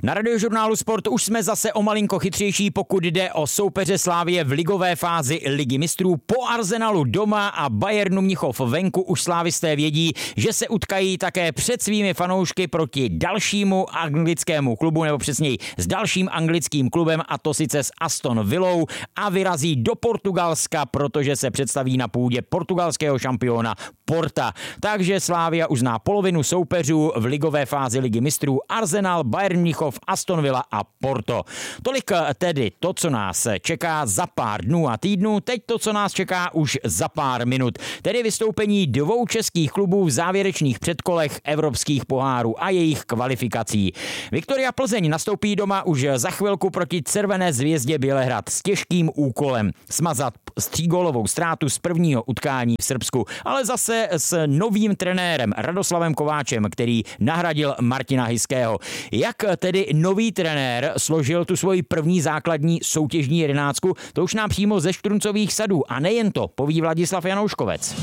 Na Radiožurnálu Sport už jsme zase o malinko chytřejší, pokud jde o soupeře Slavie v ligové fázi Ligy mistrů. Po Arsenalu doma a Bayernu Mnichov venku už slávisté vědí, že se utkají také před svými fanoušky proti dalšímu anglickému klubu, nebo přesněji s dalším anglickým klubem, a to sice s Aston Villou, a vyrazí do Portugalska, protože se představí na půdě portugalského šampiona Porta. Takže Slavia už zná polovinu soupeřů v ligové fázi Ligy mistrů: Arsenal, Bayern Mnichov, Aston Villa a Porto. Tolik tedy to, co nás čeká za pár dnů a týdnů, teď to, co nás čeká už za pár minut, tedy vystoupení dvou českých klubů v závěrečných předkolech evropských pohárů a jejich kvalifikací. Viktoria Plzeň nastoupí doma už za chvilku proti Červené zvězdě Bělehrad s těžkým úkolem smazat 3gólovou ztrátu z prvního utkání v Srbsku, ale zase s novým trenérem Radoslavem Kováčem, který nahradil Martina Hyského. Jak tedy nový trenér složil tu svoji první základní soutěžní jedenáctku, to už nám přímo ze Štruncových sadů, a nejen to, poví Vladislav Janouškovec.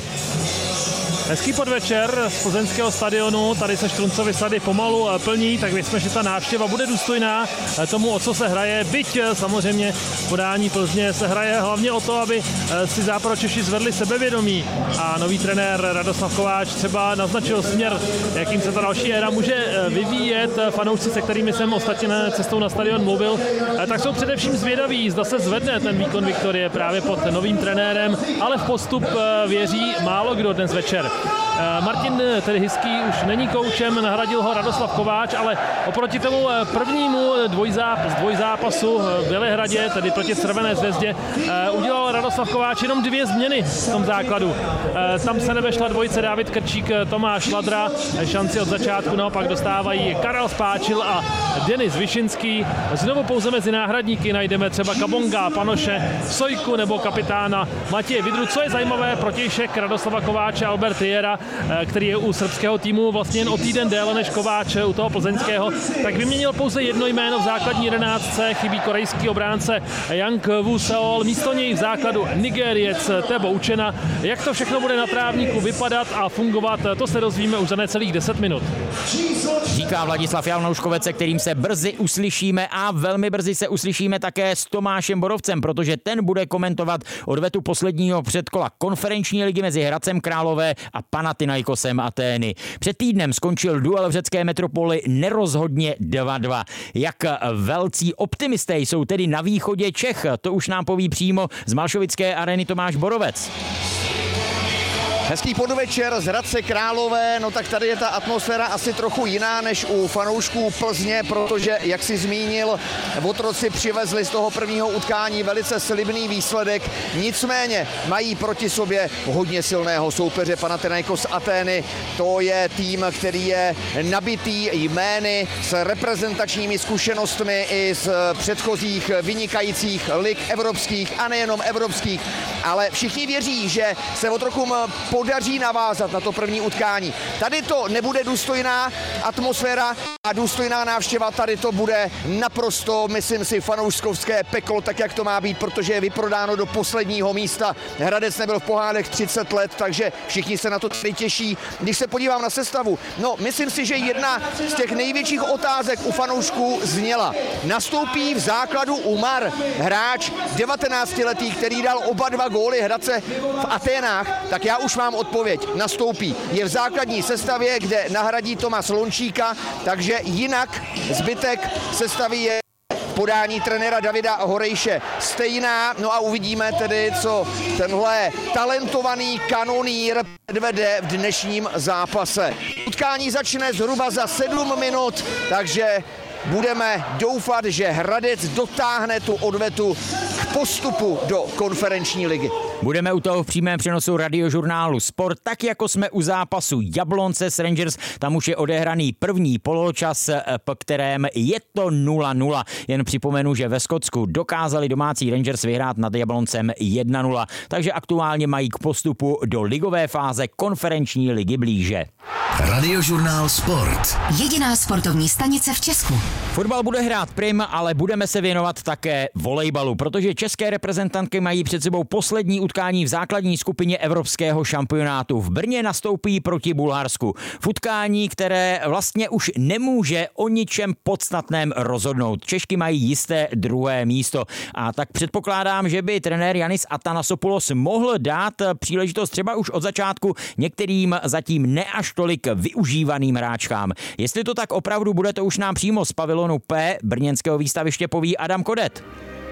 Hezký podvečer z plzeňského stadionu, tady se Štruncovy sady pomalu plní, tak věřme, že ta návštěva bude důstojná tomu, o co se hraje, byť samozřejmě podání Plzně se hraje hlavně o to, aby si Západočeši zvedli sebevědomí, a nový trenér Radoslav Kováč třeba naznačil směr, jakým se ta další éra může vyvíjet. Fanoušci, se kterými jsem ostatně cestou na stadion mluvil, tak jsou především zvědaví, zda se zvedne ten výkon Viktorie právě pod novým trenérem, ale v postup věří málo kdo dnes večer. Martin, tedy Hyský, už není koučem, nahradil ho Radoslav Kováč, ale oproti tomu prvnímu dvojzápasu v Bělehradě, tedy proti Červené zvězdě, udělal Radoslav Kováč jenom 2 změny v tom základu. Tam se nevešla dvojice David Krčík, Tomáš Ladra, šanci od začátku naopak dostávají Karel Spáčil a Denis Višinský. Znovu pouze mezi náhradníky najdeme třeba Kabonga, Panoše, Sojku nebo kapitána Matěje Vidru. Co je zajímavé, protějšek Radoslava Kováče Albert Jera, který je u srbského týmu vlastně jen o týden déle než Kováč u toho plzeňského, tak vyměnil pouze jedno jméno v základní 11. Chybí korejský obránce Yang Woo Seol, místo něj v základu Nigériec Tebo Učena. Jak to všechno bude na trávníku vypadat a fungovat, to se dozvíme už za necelých 10 minut. Říká Vladislav Janouškovec, se kterým se brzy uslyšíme, a velmi brzy se uslyšíme také s Tomášem Borovcem, protože ten bude komentovat odvetu posledního předkola konferenční ligy mezi Hradcem Králové a Panathinaikosem Atény. Před týdnem skončil duel v řecké metropoli nerozhodně 2-2. Jak velcí optimisté jsou tedy na východě Čech, to už nám poví přímo z Malšovické arény Tomáš Borovec. Hezký podvečer z Hradce Králové, no tak tady je ta atmosféra asi trochu jiná než u fanoušků Plzně, protože, jak si zmínil, otroci přivezli z toho prvního utkání velice slibný výsledek, nicméně mají proti sobě hodně silného soupeře Panathinaikos Atény. To je tým, který je nabitý jmény s reprezentačními zkušenostmi i z předchozích vynikajících lig evropských a nejenom evropských, ale všichni věří, že se otrokům podaří navázat na to první utkání. Tady to nebude důstojná atmosféra a důstojná návštěva, tady to bude naprosto, myslím si, fanouškovské peklo, tak jak to má být, protože je vyprodáno do posledního místa. Hradec nebyl v pohárech 30 let, takže všichni se na to tady těší. Když se podívám na sestavu, no myslím si, že jedna z těch největších otázek u fanoušků zněla: nastoupí v základu Umar, hráč 19letý, který dal oba 2 góly Hradce v Aténách? Tak já už mám odpověď. Nastoupí. Je v základní sestavě, kde nahradí Tomas Lončíka, takže jinak zbytek sestavy je podání trenéra Davida Horejše stejná. No a uvidíme tedy, co tenhle talentovaný kanonýr předvede v dnešním zápase. Utkání začne zhruba za 7 minut, takže budeme doufat, že Hradec dotáhne tu odvetu k postupu do konferenční ligy. Budeme u toho v přímém přenosu Radiožurnálu Sport, tak jako jsme u zápasu Jablonce s Rangers. Tam už je odehraný první poločas, po kterém je to 0-0. Jen připomenu, že ve Skotsku dokázali domácí Rangers vyhrát nad Jabloncem 1-0. Takže aktuálně mají k postupu do ligové fáze konferenční ligy blíže. Radiožurnál Sport. Jediná sportovní stanice v Česku. Fotbal bude hrát prim, ale budeme se věnovat také volejbalu, protože české reprezentantky mají před sebou poslední utkání v základní skupině evropského šampionátu. V Brně nastoupí proti Bulharsku. V utkání, které vlastně už nemůže o ničem podstatném rozhodnout. Češky mají jisté druhé místo a tak předpokládám, že by trenér Yannis Athanasopoulos mohl dát příležitost třeba už od začátku některým zatím ne až tolik využívaným hráčkám. Jestli to tak opravdu bude, to už nám přímo z pavilonu P brněnského výstaviště poví Adam Kodet.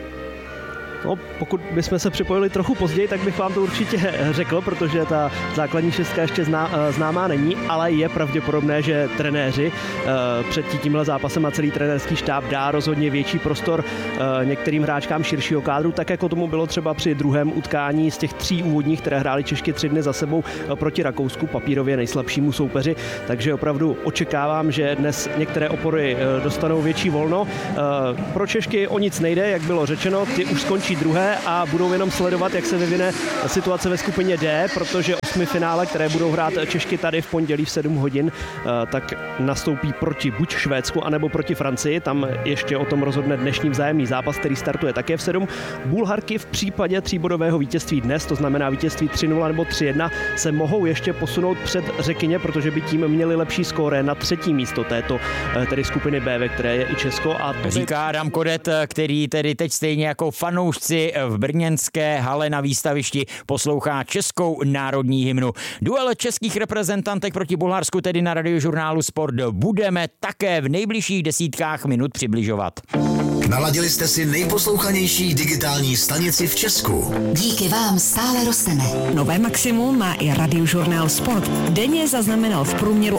No, pokud bychom se připojili trochu později, tak bych vám to určitě řekl, protože ta základní šestka ještě známá není, ale je pravděpodobné, že trenéři před tímhle zápasem a celý trenérský štáb dá rozhodně větší prostor některým hráčkám širšího kádru, tak jako tomu bylo třeba při druhém utkání z těch 3 úvodních, které hrály Češky 3 dny za sebou proti Rakousku, papírově nejslabšímu soupeři, takže opravdu očekávám, že dnes některé opory dostanou větší volno. Pro Češky o nic nejde, jak bylo řečeno, ty už skončí druhé a budou jenom sledovat, jak se vyvine situace ve skupině D, protože 8. finále, které budou hrát Češky tady v pondělí v 7 hodin, tak nastoupí proti buď Švédsku, anebo proti Francii. Tam ještě o tom rozhodne dnešní vzájemný zápas, který startuje také v 7. Bulharky v případě 3bodového vítězství dnes, to znamená vítězství 3-0 nebo 3-1, se mohou ještě posunout před řekyně, protože by tím měli lepší skóre na 3. místo této tedy skupiny B, ve které je i Česko. A to říká Adam Kodet, který tedy teď stejně jako fanoušci v brněnské hale na výstavišti poslouchá českou národní hymnu. Duel českých reprezentantek proti Bulharsku tedy na Radiožurnálu Sport budeme také v nejbližších desítkách minut přibližovat. Naladili jste si nejposlouchanější digitální stanici v Česku. Díky vám stále rosteme. Nové maximum má i Radiožurnál Sport. Denně zaznamenal v průměru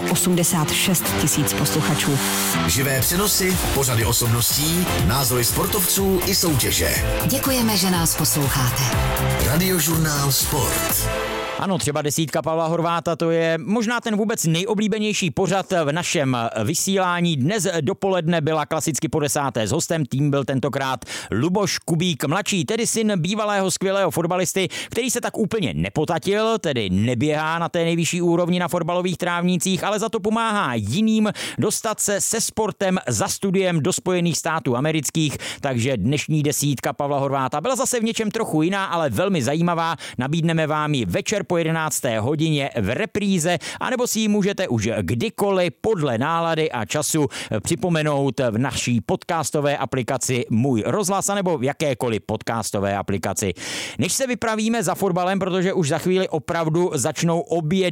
86 000 posluchačů. Živé přenosy, pořady osobností, názory sportovců i soutěže. Děkujeme, že nás posloucháte. Radiožurnál Sport. Ano, třeba desítka Pavla Horváta, to je možná ten vůbec nejoblíbenější pořad v našem vysílání. Dnes dopoledne byla klasicky po 10. s hostem, tím byl tentokrát Luboš Kubík mladší, tedy syn bývalého skvělého fotbalisty, který se tak úplně nepotatil, tedy neběhá na té nejvyšší úrovni na fotbalových trávnících, ale za to pomáhá jiným dostat se se sportem za studiem do Spojených států amerických, takže dnešní desítka Pavla Horváta byla zase v něčem trochu jiná, ale velmi zajímavá. Nabídneme vám ji večer po 11. hodině v repríze, anebo si ji můžete už kdykoliv podle nálady a času připomenout v naší podcastové aplikaci Můj rozhlas, anebo v jakékoliv podcastové aplikaci. Než se vypravíme za fotbalem, protože už za chvíli opravdu začnou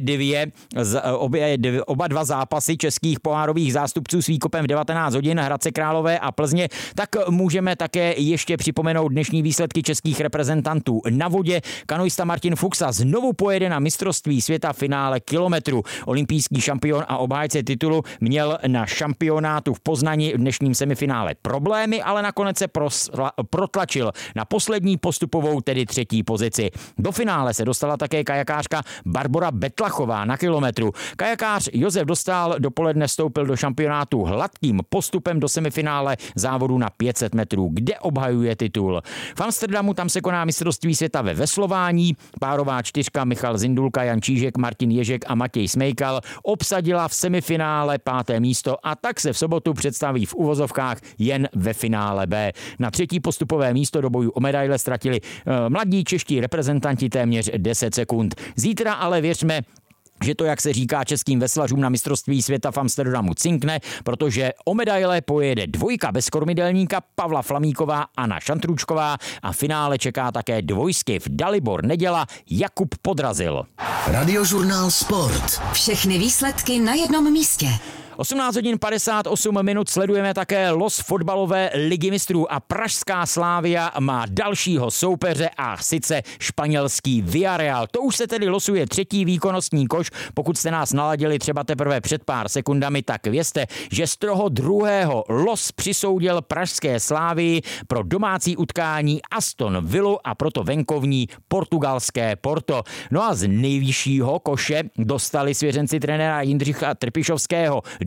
oba dva zápasy českých pohárových zástupců s výkopem v 19 hodin Hradce Králové a Plzně, tak můžeme také ještě připomenout dnešní výsledky českých reprezentantů na vodě. Kanoista Martin Fuchsa znovu pojede na mistrovství světa finále kilometru. Olympijský šampion a obhájce titulu měl na šampionátu v Poznani v dnešním semifinále problémy, ale nakonec se protlačil na poslední postupovou, tedy 3. pozici. Do finále se dostala také kajakářka Barbora Betlachová na kilometru. Kajakář Josef Dostál dopoledne vstoupil do šampionátu hladkým postupem do semifinále závodu na 500 metrů, kde obhajuje titul. V Amsterdamu tam se koná mistrovství světa ve veslování. Párová 4 Michal Zindulka, Jan Čížek, Martin Ježek a Matěj Smejkal obsadila v semifinále 5. místo a tak se v sobotu představí v uvozovkách jen ve finále B. Na 3. postupové místo do bojů o medaile ztratili mladí čeští reprezentanti téměř 10 sekund. Zítra ale věřme, že to, jak se říká českým veslařům na mistrovství světa v Amsterdamu, cinkne, protože o medaile pojede 2 bez kormidelníka Pavla Flamíková, Anna Šantručková a finále čeká také dvojskyv Dalibor Neděla, Jakub Podrazil. Radiožurnál Sport. Všechny výsledky na jednom místě. 18 hodin 58 minut sledujeme také los fotbalové ligy mistrů a pražská Slavia má dalšího soupeře a sice španělský Villarreal. To už se tedy losuje 3. výkonnostní koš. Pokud jste nás naladili třeba teprve před pár sekundami, tak vězte, že z toho druhého los přisoudil pražské Slavii pro domácí utkání Aston Villu a proto venkovní portugalské Porto. No a z nejvyššího koše dostali svěřenci trenéra Jindřicha Trpišovského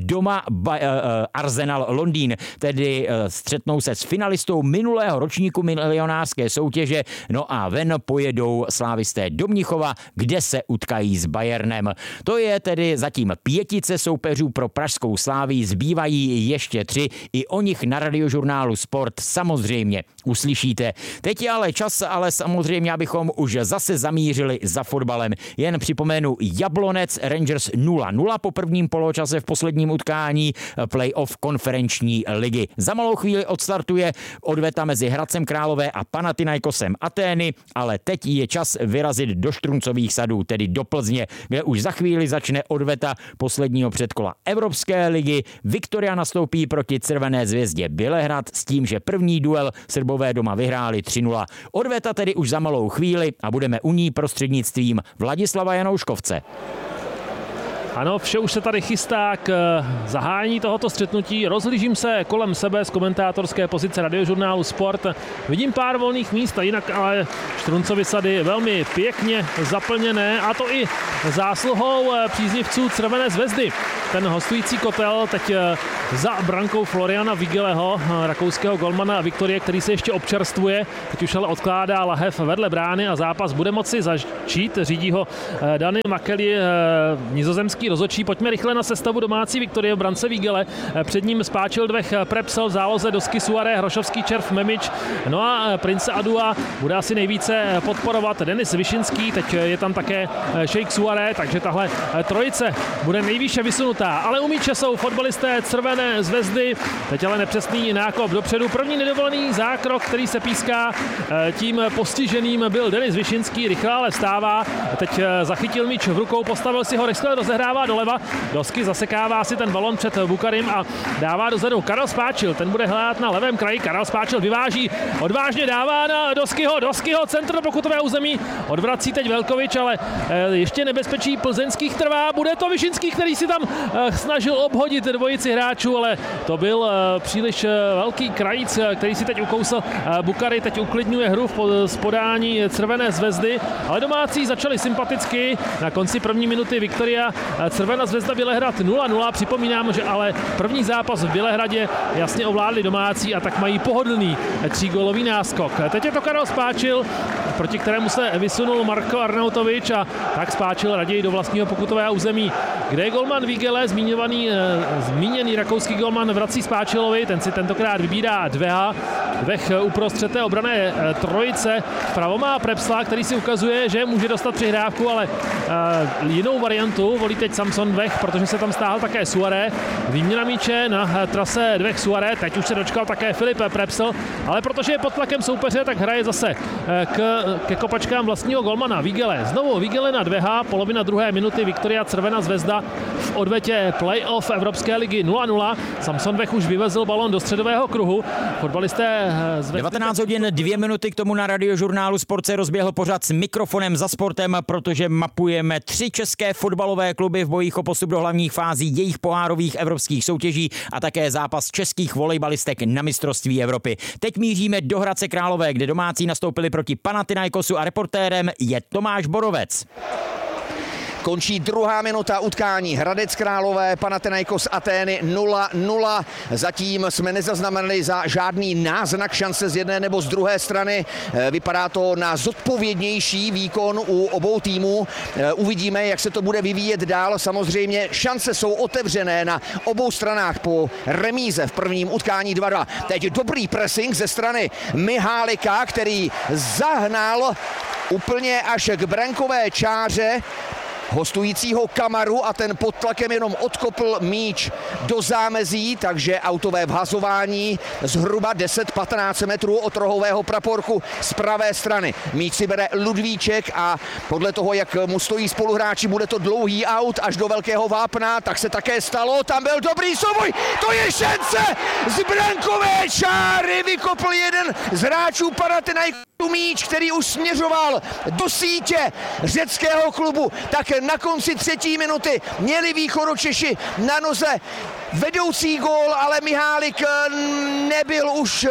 doma Arsenal Londýn, tedy střetnou se s finalistou minulého ročníku milionářské soutěže, no a ven pojedou slávisté do Mnichova, kde se utkají s Bayernem. To je tedy zatím 5 soupeřů pro pražskou Slávii, zbývají ještě 3, i o nich na Radiožurnálu Sport samozřejmě uslyšíte. Teď je ale čas, ale samozřejmě, abychom už zase zamířili za fotbalem. Jen připomenu Jablonec Rangers 0-0 po prvním poločase v posledním utkání playoff konferenční ligy. Za malou chvíli odstartuje odveta mezi Hradcem Králové a Panathinaikosem Atény, ale teď je čas vyrazit do Štruncových sadů, tedy do Plzně, kde už za chvíli začne odveta posledního předkola Evropské ligy. Viktoria nastoupí proti Červené zvězdě Bělehrad s tím, že první duel Srbové doma vyhráli 3-0. Odveta tedy už za malou chvíli a budeme u ní prostřednictvím Vladislava Janouškovce. Ano, vše už se tady chystá k zahájení tohoto střetnutí. Rozhlížím se kolem sebe z komentátorské pozice Radiožurnálu Sport. Vidím pár volných míst a jinak ale Štruncovy sady velmi pěkně zaplněné, a to i zásluhou příznivců Červené zvezdy. Ten hostující kotel teď za brankou Floriana Vigeleho, rakouského golmana Viktorie, který se ještě občerstvuje. Teď už ale odkládá lahev vedle brány a zápas bude moci začít. Řídí ho Dani Makeli, nizozemský rozhodčí. Pojďme rychle na sestavu domácí Viktorie v brance Vigele. Před ním spáčil Dvech Prepsel, v záloze Dosky Suaré, Hrošovský, Červ, Memič. No a Prince Adua bude asi nejvíce podporovat Denis Višinský. Teď je tam také Šejk Suaré, takže tahle trojice bude nejvýše vysunutá. Ale u míče jsou fotbalisté Červené zvezdy. Teď ale nepřesný nákop dopředu. První nedovolený zákrok, který se píská. Tím postiženým byl Denis Višinský. Rychle ale vstává. Teď zachytil míč v rukou, postavil si ho, rychle rozehrává doleva. Dosky zasekává si ten balon před Bukarim a dává dozadu. Karel Spáčil, ten bude hrát na levém kraji. Karel Spáčil vyváží, odvážně dává na Doskyho, centr do pokutového území. Odvrací teď Velkovič, ale ještě nebezpečí plzeňských trvá. Bude to Višinský, který si tam snažil obhodit dvojici hráčů, ale to byl příliš velký krajíc, který si teď ukousl Bukary. Teď uklidňuje hru z podání Červené zvezdy, ale domácí začali sympaticky. Na konci první minuty Viktoria Červená zvezda Bělehrad 0-0. Připomínám, že ale první zápas v Bělehradě jasně ovládli domácí a tak mají pohodlný 3gólový náskok. Teď je to Karel Spáčil, proti kterému se vysunul Marko Arnautovič, a tak Spáčil raději do vlastního pokutového území, kde je golman Vigele, zmíněný rakouský golman, vrací Spáčilovi, ten si tentokrát vybírá Dvech uprostřed té obranné trojice. Vpravo má Prepsla, který si ukazuje, že může dostat přihrávku, ale jinou variantu volí teď Samson Dvech, protože se tam stáhl také Suaré. Výměna míče na trase Dvech Suaré, teď už se dočkal také Filip Prepsl, ale protože je pod tlakem soupeře, tak hraje zase ke kopačkám vlastního golmana Vigele. Znovu Vigele na Dveha, polovina druhé minuty, Viktoria Červená zvezda v odvetě playoff Evropské ligy 0-0. Samson Dvech už vyvezl balon do středového kruhu. Fotbalisté 19 hodin 2 minuty, k tomu na Radiožurnálu Sport se rozběhl pořad s mikrofonem za sportem, protože mapujeme 3 české fotbalové kluby v bojích o postup do hlavních fází jejich pohárových evropských soutěží a také zápas českých volejbalistek na mistrovství Evropy. Teď míříme do Hradce Králové, kde domácí nastoupili proti Panathinaikosu a reportérem je Tomáš Borovec. Končí druhá minuta utkání. Hradec Králové, Panathinaikos Atény 0-0. Zatím jsme nezaznamenali za žádný náznak šance z jedné nebo z druhé strany. Vypadá to na zodpovědnější výkon u obou týmů. Uvidíme, jak se to bude vyvíjet dál. Samozřejmě šance jsou otevřené na obou stranách po remíze v prvním utkání 2-2. Teď dobrý pressing ze strany Mihálika, který zahnal úplně až k brankové čáře hostujícího Kamaru a ten pod tlakem jenom odkopl míč do zámezí, takže autové vhazování zhruba 10-15 metrů od rohového praporku z pravé strany. Míč si bere Ludvíček a podle toho, jak mu stojí spoluhráči, bude to dlouhý aut až do velkého vápna, tak se také stalo, tam byl dobrý souboj, to je šance z brankové čáry, vykopl jeden z hráčů Panathinaikosu míč, který už směřoval do sítě řeckého klubu, tak na konci třetí minuty měli Východočeši na noze vedoucí gól, ale Mihálik nebyl už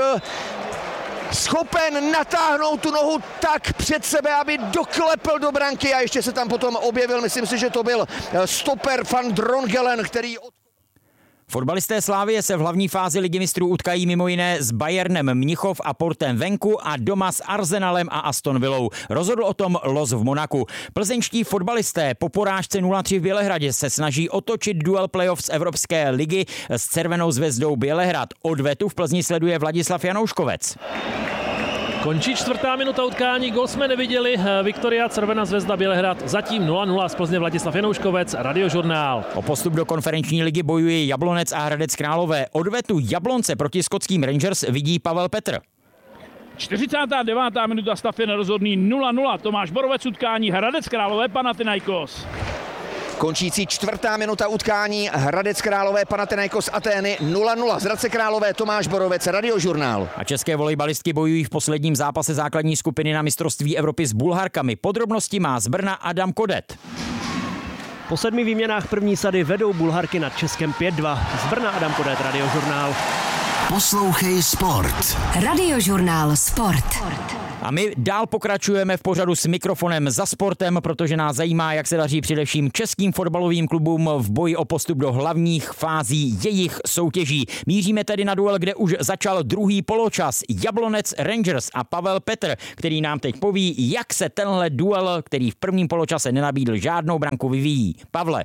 schopen natáhnout tu nohu tak před sebe, aby doklepl do branky a ještě se tam potom objevil, myslím si, že to byl stoper Van Drongelen, který... Fotbalisté Slavie se v hlavní fázi Ligy mistrů utkají mimo jiné s Bayernem Mnichov a Portem venku a doma s Arsenalem a Aston Villou. Rozhodl o tom los v Monaku. Plzeňští fotbalisté po porážce 0-3 v Bělehradě se snaží otočit duel playoff z Evropské ligy s Červenou zvezdou Bělehrad. Odvetu v Plzni sleduje Vladislav Janouškovec. Končí 4. minuta utkání, gol jsme neviděli. Viktoria Červená zvezda Bělehrad zatím 0-0 z Plzně. Vladislav Janouškovec, Radiožurnál. O postup do konferenční ligy bojuje Jablonec a Hradec Králové. Odvetu Jablonce proti skotským Rangers vidí Pavel Petr. 49. minuta, stav je nerozhodný 0-0. Tomáš Borovec, utkání Hradec Králové Panathinaikos. Končící 4. minuta utkání Hradec Králové Panathinaikos Atény 0-0. Z Hradce Králové Tomáš Borovec, Radiožurnál. A české volejbalistky bojují v posledním zápase základní skupiny na mistrovství Evropy s Bulharkami. Podrobnosti má z Brna Adam Kodet. Po 7 výměnách první sady vedou Bulharky nad Českem 5-2. Z Brna Adam Kodet, Radiožurnál. Poslouchej sport. Radiožurnál Sport. A my dál pokračujeme v pořadu s mikrofonem za sportem, protože nás zajímá, jak se daří především českým fotbalovým klubům v boji o postup do hlavních fází jejich soutěží. Míříme tedy na duel, kde už začal druhý poločas. Jablonec Rangers a Pavel Petr, který nám teď poví, jak se tenhle duel, který v prvním poločase nenabídl žádnou branku, vyvíjí. Pavle.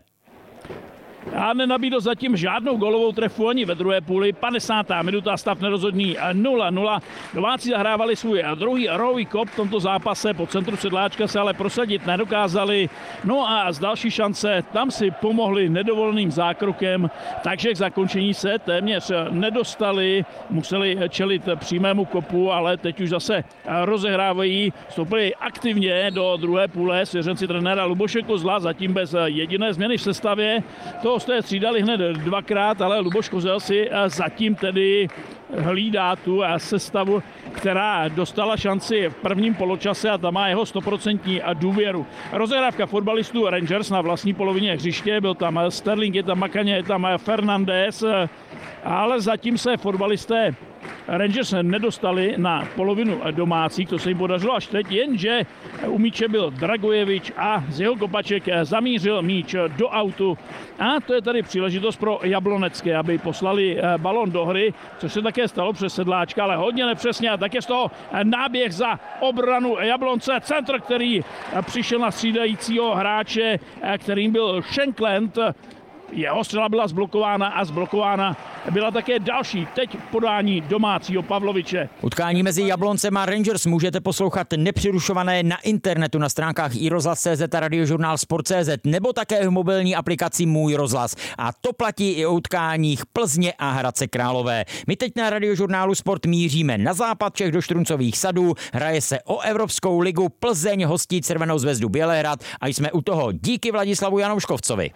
A nenabídl zatím žádnou golovou trefu ani ve druhé půli. 50. minuta, stav nerozhodný 0-0. Domácí zahrávali svůj druhý rohový kop v tomto zápase. Po centru sedláčka se ale prosadit nedokázali. No a z další šance tam si pomohli nedovoleným zákrokem, takže k zakončení se téměř nedostali. Museli čelit přímému kopu, ale teď už zase rozehrávají. Vstoupili aktivně do druhé půle svěřenci trenéra Luboše Kozla, zatím bez jediné změny v sestavě. To jste střídali hned dvakrát, ale Luboš Kozel si zatím tedy hlídá tu sestavu, která dostala šanci v prvním poločase a ta má jeho 100% důvěru. Rozehrávka fotbalistů Rangers na vlastní polovině hřiště, byl tam Sterling, je tam Makaně, je tam Fernandes, ale zatím se fotbalisté Rangers nedostali na polovinu domácích, to se jim podařilo až teď, jenže u míče byl Dragojevič a z jeho kopaček zamířil míč do autu. A to je tady příležitost pro Jablonecké, aby poslali balon do hry, což se také stalo přes sedláčka, ale hodně nepřesně a také z toho náběh za obranu Jablonce, centr, který přišel na střídajícího hráče, kterým byl Shankland. Jeho střela byla zblokována a zblokována byla také další teď podání domácího Pavloviče. Utkání mezi Jabloncem a Rangers můžete poslouchat nepřerušované na internetu na stránkách iRozhlas.cz a Radiožurnál Sport.cz nebo také v mobilní aplikaci Můj rozhlas. A to platí i o utkáních Plzně a Hradce Králové. My teď na Radiožurnálu Sport míříme na západ Čech do Štruncových sadů. Hraje se o Evropskou ligu. Plzeň hostí Červenou zvezdu Bělehrad a jsme u toho díky Vladislavu Janouškovcovi.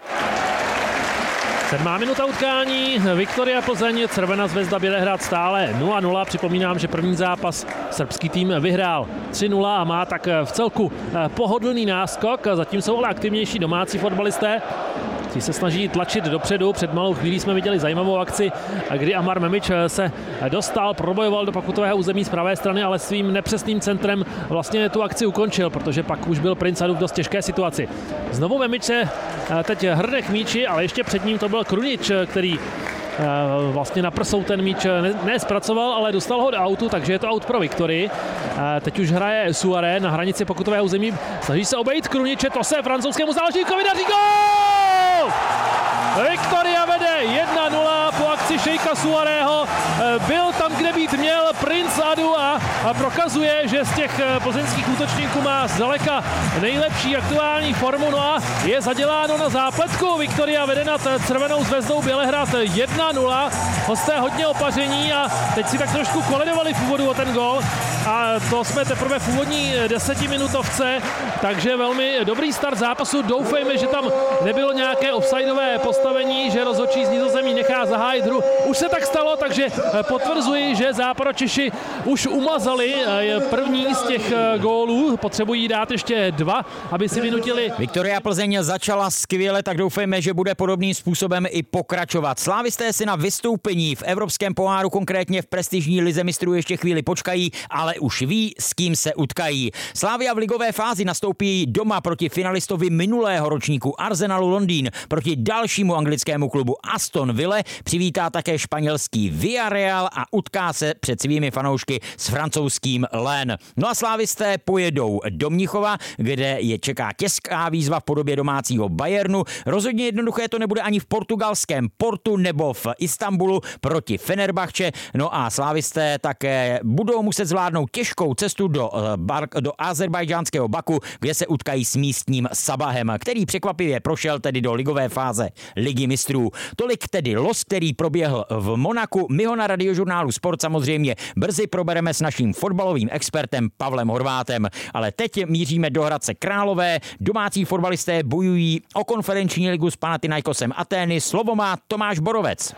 7. minuta utkání, Viktoria Plzeň, Červená zvezda Bělehrad stále 0-0. Připomínám, že první zápas srbský tým vyhrál 3-0 a má tak v celku pohodlný náskok. Zatím jsou ale aktivnější domácí fotbalisté. Ti se snaží tlačit dopředu. Před malou chvílí jsme viděli zajímavou akci, kdy Amar Memič se dostal, probojoval do pokutového území z pravé strany, ale svým nepřesným centrem vlastně tu akci ukončil, protože pak už byl Prince Adu v dost těžké situaci. Znovu Memič se teď hrne k míči, ale ještě před ním to byl Krunič, který vlastně na prsou ten míč nespracoval, ale dostal ho do autu, takže je to aut pro Viktorii. Teď už hraje Suaré na hranici pokutového území, snaží se obejít Kruniče, to se francouzskému záložníkovi daří, gól! Viktoria vede 1-0 po akci Šejka Suarého. Byl tam, kde být měl, Prince Adu a prokazuje, že z těch plzeňských útočníků má zdaleka nejlepší aktuální formu. No a je zaděláno na zápletku. Viktoria vede nad Červenou zvezdou Bělehrad 1-0. Hosté hodně opaření a teď si tak trošku koledovali v úvodu o ten gól. A to jsme teprve v úvodní 10minutovce, takže velmi dobrý start zápasu. Doufejme, že tam nebylo nějaké offsideové postavení, že rozhodčí z Nizozemí nechá zahájit hru. Už se tak stalo, takže potvrzuji, že Západočeši už umazali první z těch gólů. Potřebují dát ještě 2, aby si vynutili. Viktoria Plzeň začala skvěle, tak doufejme, že bude podobným způsobem i pokračovat. Slávisté si na vystoupení postoupení. V Evropském poháru, konkrétně v prestižní lize mistrů, ještě chvíli počkají, ale už ví, s kým se utkají. Slavia v ligové fázi nastoupí doma proti finalistovi minulého ročníku Arsenalu Londýn, proti dalšímu anglickému klubu Aston Villa, přivítá také španělský Villarreal a utká se před svými fanoušky s francouzským Lens. No a slávisté pojedou do Mnichova, kde je čeká těžká výzva v podobě domácího Bayernu. Rozhodně jednoduché to nebude ani v portugalském Portu nebo v Istanbulu proti Fenerbahče. No a slávisté také budou muset zvládnout těžkou cestu do azerbajdžánského Baku, kde se utkají s místním Sabahem, který překvapivě prošel tedy do ligové fáze Ligy mistrů. Tolik tedy los, který proběhl v Monaku. My ho na Radiožurnálu Sport samozřejmě brzy probereme s naším fotbalovým expertem Pavlem Horvátem. Ale teď míříme do Hradce Králové. Domácí fotbalisté bojují o konferenční ligu s Panathinaikosem Atény. Slovo má Tomáš Borovec.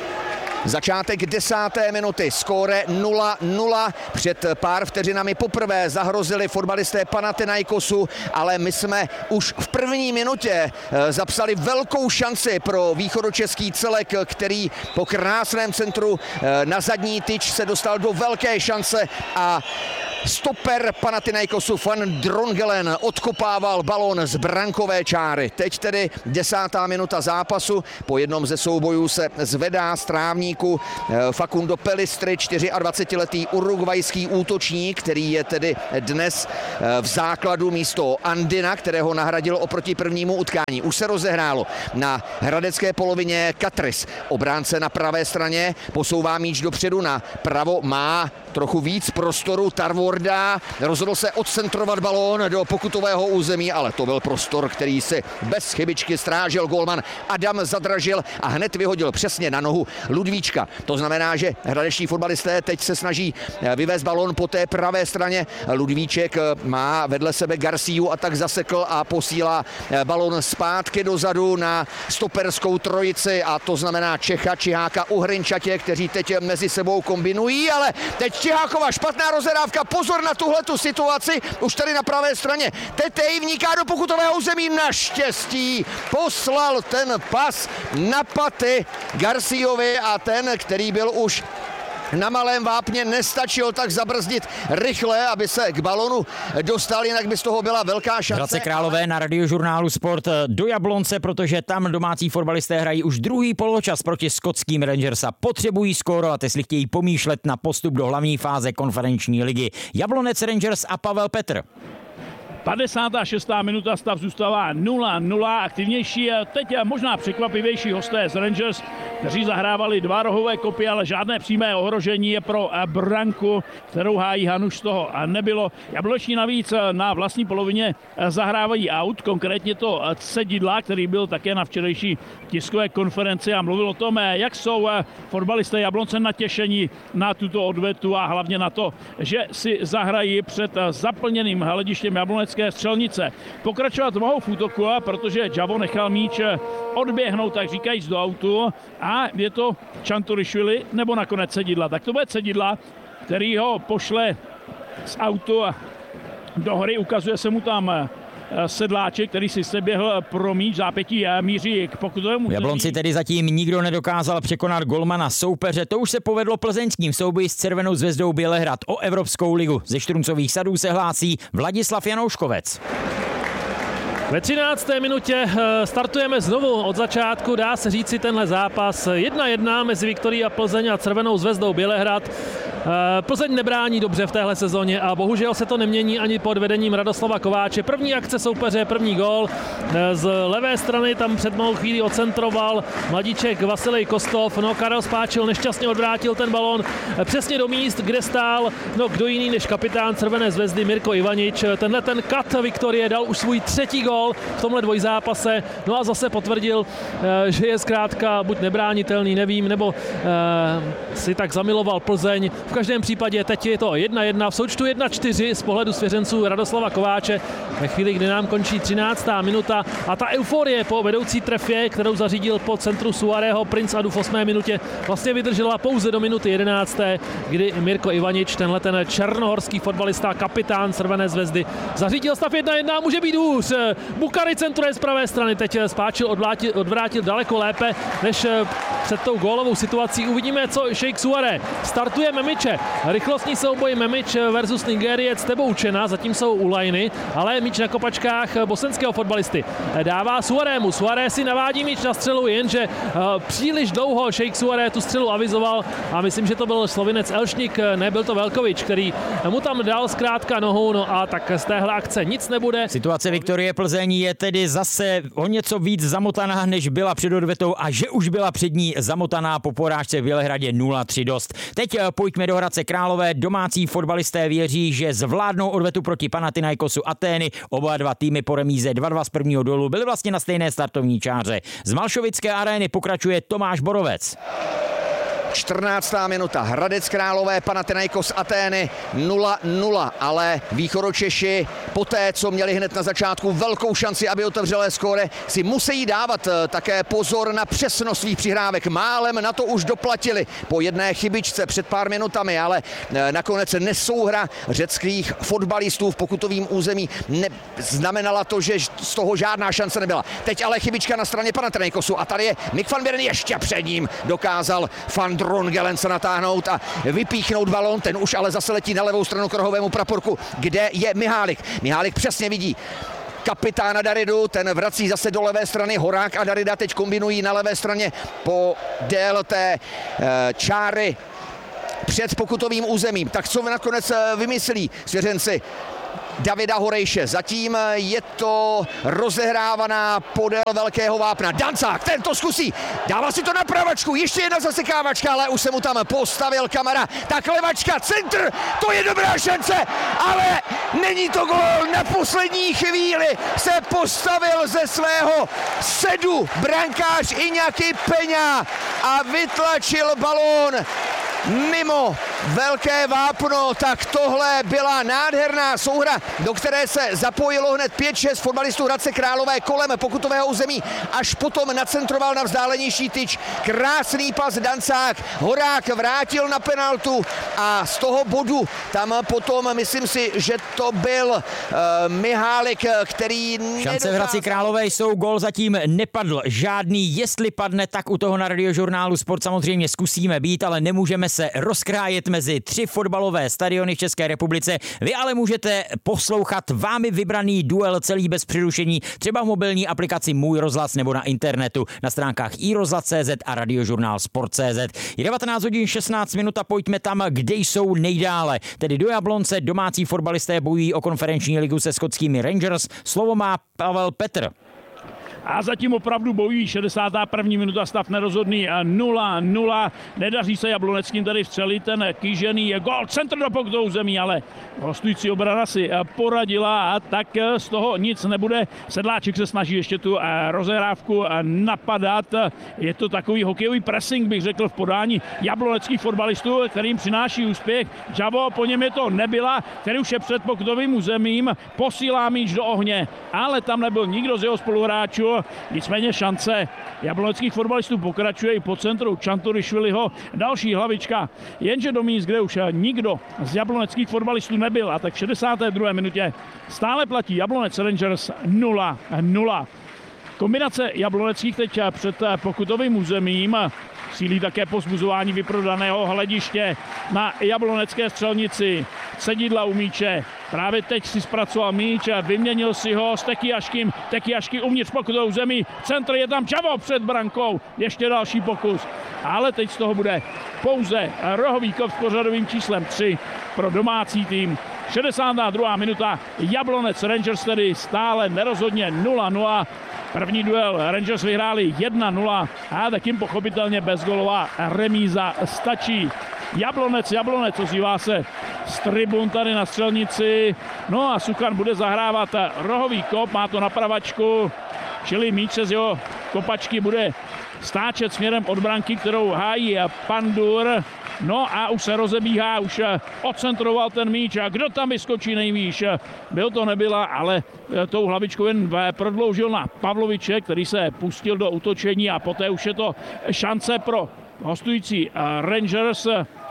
Začátek 10. minuty, skóre 0-0. Před pár vteřinami poprvé zahrozili fotbalisté Panathinaikosu, ale my jsme už v první minutě zapsali velkou šanci pro východočeský celek, který po krásném centru na zadní tyč se dostal do velké šance a stoper Panathinaikosu Van Drongelen odkopával balón z brankové čáry. Teď tedy 10. minuta zápasu. Po jednom ze soubojů se zvedá z trávníku Facundo Pellistri, 24-letý urugvajský útočník, který je tedy dnes v základu místo Andina, kterého nahradil oproti prvnímu utkání. Už se rozehrálo na hradecké polovině Katris. Obránce na pravé straně posouvá míč dopředu, na pravo má trochu víc prostoru Tarvorda, rozhodl se odcentrovat balón do pokutového území, ale to byl prostor, který si bez chybičky strážil gólman Adam Zadražil a hned vyhodil přesně na nohu Ludvíčka. To znamená, že hradeční fotbalisté teď se snaží vyvést balón po té pravé straně. Ludvíček má vedle sebe Garciu a tak zasekl a posílá balón zpátky dozadu na stoperskou trojici, a to znamená Čecha, Čiháka, Uhrinčatě, kteří teď mezi sebou kombinují, ale teď Čihákova špatná rozhrávka, pozor na tuhletu situaci, už tady na pravé straně. Tetej vniká do pokutového území, naštěstí poslal ten pas na paty Garciovi a ten, který byl už na malém vápně, nestačil tak zabrzdit rychle, aby se k balonu dostal, jinak by z toho byla velká šance. Hradce Králové na Radiožurnálu Sport do Jablonce, protože tam domácí fotbalisté hrají už druhý poločas proti skotským Rangers a potřebují skórovat, jestli chtějí pomýšlet na postup do hlavní fáze konferenční ligy. Jablonec Rangers a Pavel Petr. 56. minuta, stav zůstává 0-0. Aktivnější, teď možná překvapivější hosté z Rangers, kteří zahrávali dva rohové kopy, ale žádné přímé ohrožení je pro branku, kterou hájí Hanuš, z toho nebylo. Jabloční navíc na vlastní polovině zahrávají aut, konkrétně to Cedidla, který byl také na včerejší tiskové konferenci a mluvil o tom, jak jsou fotbalisté Jablonce natěšení na tuto odvetu a hlavně na to, že si zahrají před zaplněným hledištěm Jablonec střelnice. Pokračovat mohou v útoku, protože Javo nechal míč odběhnout, tak říkajíc, do autu, a je to Čanturišvili nebo nakonec Cedidla. Tak to bude Cedidla, který ho pošle z autu do hry, ukazuje se mu tam Sedláček, který si se běhl pro míč, zápětí a míří k pokutovému. Jablonci tedy zatím nikdo nedokázal překonat golmana soupeře. To už se povedlo plzeňským souboji s Červenou zvezdou Bělehrad o Evropskou ligu. Ze Štruncových sadů se hlásí Vladislav Janouškovec. Ve 13. minutě startujeme znovu od začátku, dá se říci tenhle zápas 1-1 mezi Viktorií a Plzeň a Červenou zvezdou Bělehrad. Plzeň nebrání dobře v téhle sezóně a bohužel se to nemění ani pod vedením Radoslava Kováče. První akce soupeře, první gól. Z levé strany tam před malou chvíli ocentroval mladíček Vasilij Kostov. No, Karel Spáčil nešťastně odvrátil ten balón přesně do míst, kde stál kdo jiný než kapitán Červené zvezdy Mirko Ivanič. Tenhle ten kat Viktorie dal už svůj třetí gól v tomhle dvojzápase. No a zase potvrdil, že je zkrátka buď nebránitelný, nevím, nebo si tak zamiloval Plzeň. V každém případě teď je to 1-1 v součtu 1-4 z pohledu svěřenců Radoslava Kováče ve chvíli, kdy nám končí 13. minuta a ta euforie po vedoucí trefě, kterou zařídil po centru Suárého Princ Adu v 8. minutě, vlastně vydržela pouze do minuty 11., kdy Mirko Ivanič, tenhle ten černohorský fotbalista, kapitán Červené zvezdy, zařídil stav 1-1, může být hůř. Bukary centruje z pravé strany, teď Spáčil odvrátil daleko lépe než před tou gólovou situací. Uvidíme, co Sheikh Suare. Startuje Memiče. Rychlostní souboj Memič versus Nigériec Teboučena. Zatím jsou u lajny, ale míč na kopačkách bosenského fotbalisty. Dává Suaremu. Suare si navádí míč na střelu, jenže příliš dlouho Sheikh Suare tu střelu avizoval a myslím, že to byl Slovinec Elšnik, nebyl to Velkovič, který mu tam dal zkrátka nohou, no a tak z téhle akce nic nebude. Situace Viktorie Plzeň je tedy zase o něco víc zamotaná, než byla před odvetou a že už byla před ní zamotaná po porážce v Bělehradě 0-3 dost. Teď pojďme do Hradce Králové. Domácí fotbalisté věří, že zvládnou odvetu proti Panathinaikosu Atény. Oba dva týmy po remíze 2-2 z prvního dolu byly vlastně na stejné startovní čáře. Z Malšovické arény pokračuje Tomáš Borovec. 14. minuta, Hradec Králové, Panathinaikos Atény 0-0, ale Východočeši poté, co měli hned na začátku velkou šanci, aby otevřeli skóre, si musí dávat také pozor na přesnost svých přihrávek. Málem na to už doplatili po jedné chybičce před pár minutami, ale nakonec nesouhra řeckých fotbalistů v pokutovém území znamenala to, že z toho žádná šance nebyla. Teď ale chybička na straně Panathinaikosu a tady je Mick van Buren ještě před ním dokázal Van Drongelen se natáhnout a vypíchnout balón, ten už ale zase letí na levou stranu kruhovému praporku, kde je Mihálik. Mihálik přesně vidí kapitána Daridu, ten vrací zase do levé strany, Horák a Darida teď kombinují na levé straně podél té čáry před pokutovým územím. Tak co nakonec vymyslí svěřenci Davida Horejše? Zatím je to rozehrávaná podél velkého vápna. Dancák, ten to zkusí, dává si to na pravačku, ještě jedna zasekávačka, ale už se mu tam postavil Kamara. Tak levačka, centr, to je dobrá šance, ale není to gól. Na poslední chvíli se postavil ze svého sedu brankář Iñaki Peña a vytlačil balón mimo velké vápno. Tak tohle byla nádherná souhra, do které se zapojilo hned 5-6 fotbalistů Hradce Králové kolem pokutového území, až potom nacentroval na vzdálenější tyč. Krásný pas Dancák, Horák vrátil na penaltu a z toho bodu tam potom, myslím si, že to byl Mihálik, který šance v Hradci Králové jsou, gól zatím nepadl žádný. Jestli padne, tak u toho na Radiožurnálu Sport samozřejmě zkusíme být, ale nemůžeme se rozkrájet mezi 3 fotbalové stadiony v České republice. Vy ale můžete poslouchat vámi vybraný duel celý bez přerušení, třeba v mobilní aplikaci Můj rozhlas nebo na internetu na stránkách iRozhlas.cz a Radiožurnál Sport.cz. Je 19 hodin 16 minut a pojďme tam, kde jsou nejdále. Tedy do Jablonce domácí fotbalisté bojují o konferenční ligu se skotskými Rangers. Slovo má Pavel Petr. A zatím opravdu bojují. 61. minuta, stav nerozhodný 0-0. Nedaří se jabloneckým tady vstřelit ten kýžený gól. Centr do pokutového území, ale hostující obrana si poradila a tak z toho nic nebude. Sedláček se snaží ještě tu rozehrávku napadat. Je to takový hokejový pressing, bych řekl, v podání jabloneckých fotbalistů, kterým přináší úspěch. Žavo, po něm je to Nebyla, který už je před pokutovým územím, posílá míč do ohně, ale tam nebyl nikdo z jeho spoluhráčů. Nicméně šance jabloneckých fotbalistů pokračuje i po centru Čanturišviliho. Další hlavička, jenže do míst, kde už nikdo z jabloneckých fotbalistů nebyl. A tak v 62. minutě stále platí Jablonec Rangers 0-0. Kombinace jabloneckých teď před pokutovým územím sílí také povzbuzování vyprodaného hlediště na jablonecké střelnici. Sedidla u míče. Právě teď si zpracoval míč a vyměnil si ho s Tekiaškým. Tekiašky uvnitř pokutového území. Centr je tam, Čavo před brankou. Ještě další pokus. Ale teď z toho bude pouze rohový kop s pořadovým číslem 3 pro domácí tým. 62. minuta. Jablonec Rangers tedy stále nerozhodně 0-0. První duel Rangers vyhráli 1-0 a tak jim pochopitelně bezgolová remíza stačí. Jablonec ozývá se z tribun tady na střelnici. No a Suchan bude zahrávat rohový kop, má to na pravačku, čili míč se z jeho kopačky bude stáčet směrem od branky, kterou hájí Pandur. No a už se rozebíhá, už odcentroval ten míč a kdo tam vyskočí nejvýš? Byl to Nebyla, ale tou hlavičkou jen prodloužil na Pavloviče, který se pustil do útočení a poté už je to šance pro hostující Rangers.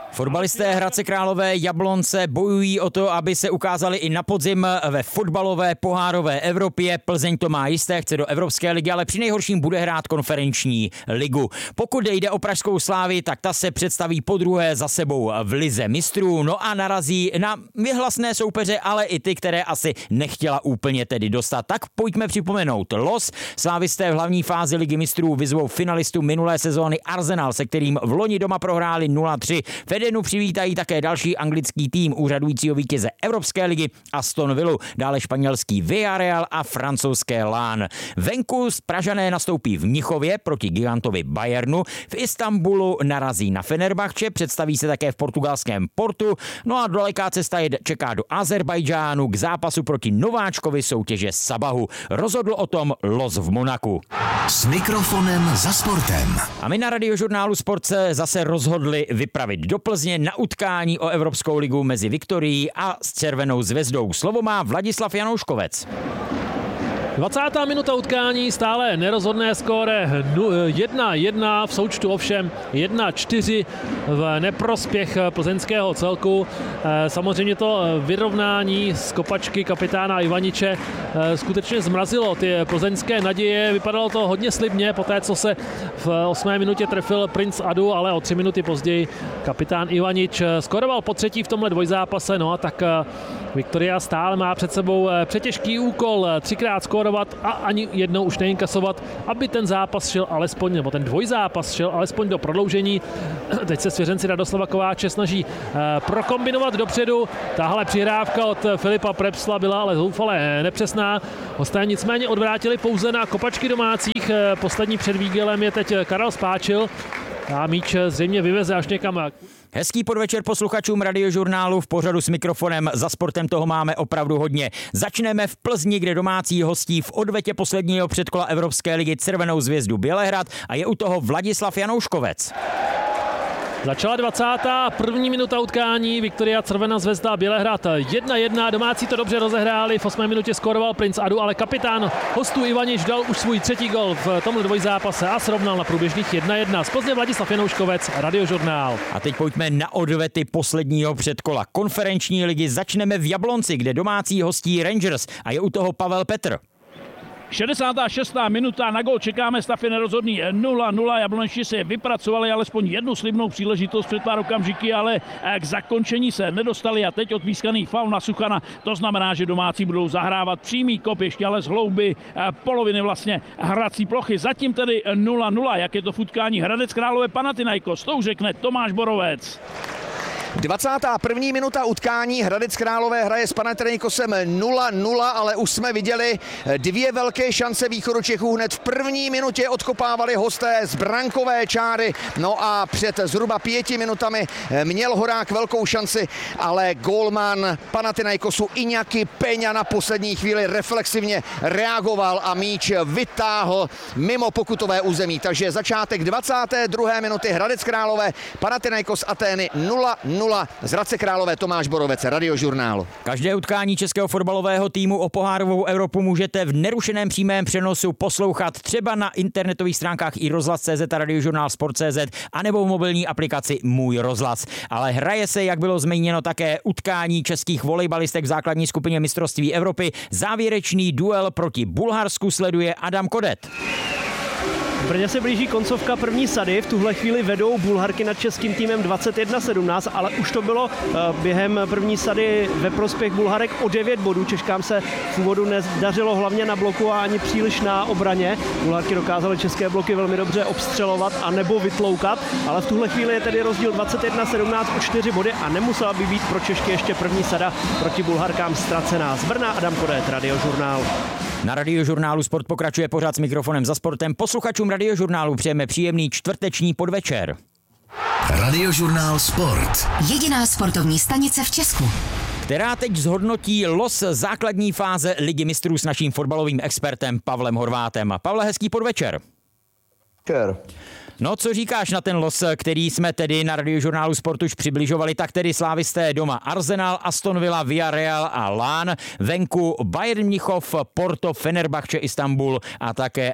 Fotbalisté Hradce Králové Jablonce bojují o to, aby se ukázali i na podzim ve fotbalové pohárové Evropě. Plzeň to má jisté, chce do Evropské ligy, ale při nejhorším bude hrát konferenční ligu. Pokud jde o pražskou Slávii, tak ta se představí podruhé za sebou v lize mistrů, no a narazí na vyhlasné soupeře, ale i ty, které asi nechtěla úplně tedy dostat. Tak pojďme připomenout los. Slávisté v hlavní fázi ligy mistrů vyzvou finalistu minulé sezóny Arsenal, se kterým v loni doma prohráli 0-3. V Edenu přivítají také další anglický tým úřadujícího vítěze Evropské ligy Aston Villu, dále španělský Villarreal a francouzské Lán. Venku Pražané nastoupí v Mnichově proti gigantovi Bayernu, v Istanbulu narazí na Fenerbahče, představí se také v portugalském Portu, no a daleká cesta je čeká do Azerbajdžánu k zápasu proti nováčkovi soutěže Sabahu. Rozhodl o tom los v Monaku. S mikrofonem za sportem. A my na Radiožurnálu Sport se zase rozhodli vypravit do Plzně na utkání o Evropskou ligu mezi Viktorií a s Červenou zvězdou. Slovo má Vladislav Janouškovec. 20. minuta utkání, stále nerozhodné skóre 1-1, v součtu ovšem 1-4 v neprospěch plzeňského celku. Samozřejmě to vyrovnání z kopačky kapitána Ivaniče skutečně zmrazilo ty plzeňské naděje. Vypadalo to hodně slibně, poté co se v 8. minutě trefil Prince Adu, ale o 3 minuty později kapitán Ivanič skoroval po třetí v tomhle dvojzápase, no a tak Viktoria stále má před sebou přetěžký úkol, 3krát skórovat a ani jednou už neinkasovat, aby ten zápas šel alespoň, nebo ten dvojzápas šel alespoň do prodloužení. Teď se svěřenci Radoslava Kováče snaží prokombinovat dopředu. Tahle přihrávka od Filipa Prepsla byla ale zoufale nepřesná. Hosté nicméně odvrátili pouze na kopačky domácích. Poslední před výgelem je teď Karel Spáčil. A míč zřejmě vyveze až někam. Hezký podvečer posluchačům Radiožurnálu. V pořadu s mikrofonem za sportem toho máme opravdu hodně. Začneme v Plzni, kde domácí hostí v odvetě posledního předkola Evropské ligy Červenou zvězdu Bělehrad a je u toho Vladislav Janouškovec. Začala 21. minuta utkání, Viktoria Červená zvězda Bělehrad 1-1, domácí to dobře rozehráli, v 8. minutě skóroval Prince Adu, ale kapitán hostů Ivanič dal už svůj třetí gol v tomhle dvojzápase a srovnal na průběžných 1-1. Z Plzně Vladislav Janouškovec, Radiožurnál. A teď pojďme na odvety posledního předkola konferenční ligy. Začneme v Jablonci, kde domácí hostí Rangers a je u toho Pavel Petr. 66. minuta, na gol čekáme, stav je nerozhodný 0-0, Jablončani si vypracovali alespoň jednu slibnou příležitost před pár okamžiky, ale k zakončení se nedostali a teď odpískaný faul na Suchana, to znamená, že domácí budou zahrávat přímý kop ještě ale z hlouby poloviny vlastně hrací plochy, zatím tedy 0-0, jak je to v utkání Hradec Králové Panathinaikos, to už řekne Tomáš Borovec. 21. minuta utkání, Hradec Králové hraje s Panathinaikosem 0-0, ale už jsme viděli dvě velké šance východočechů. Hned v první minutě odkopávali hosté z brankové čáry, no a před zhruba 5 minutami měl Horák velkou šanci, ale gólman Panathinaikosu Iñaki Peña na poslední chvíli reflexivně reagoval a míč vytáhl mimo pokutové území. Takže začátek 22. minuty, Hradec Králové, Panathinaikos Atény 0-0. Z Hradce Králové Tomáš Borovec, Radiožurnál. Každé utkání českého fotbalového týmu o pohárovou Evropu můžete v nerušeném přímém přenosu poslouchat třeba na internetových stránkách i rozhlas.cz a Radiožurnál Sport.cz anebo v mobilní aplikaci Můj rozhlas. Ale hraje se, jak bylo zmíněno, také utkání českých volejbalistek v základní skupině mistrovství Evropy. Závěrečný duel proti Bulharsku sleduje Adam Kodet. V Brně se blíží koncovka první sady, v tuhle chvíli vedou Bulharky nad českým týmem 21-17, ale už to bylo během první sady ve prospěch Bulharek o 9 bodů. Češkám se v úvodu nedařilo hlavně na bloku a ani příliš na obraně. Bulharky dokázaly české bloky velmi dobře obstřelovat a nebo vytloukat, ale v tuhle chvíli je tedy rozdíl 21-17 o 4 body a nemusela by být pro Češky ještě první sada proti Bulharkám ztracená. Z Brna Adam Kodet, Radiožurnál. Na Radiožurnálu Sport pokračuje pořád s mikrofonem za sportem. Posluchačům Radiožurnálu přejeme příjemný čtvrteční podvečer. Radiožurnál Sport. Jediná sportovní stanice v Česku, která teď zhodnotí los základní fáze Ligy mistrů s naším fotbalovým expertem Pavlem Horvátem. Pavle, hezký podvečer. No, co říkáš na ten los, který jsme tedy na Radiožurnálu Sport už přibližovali, tak tedy slávisté doma Arsenal, Aston Villa, Villarreal a Lán, venku Bayern Mnichov, Porto, Fenerbahče, Istanbul a také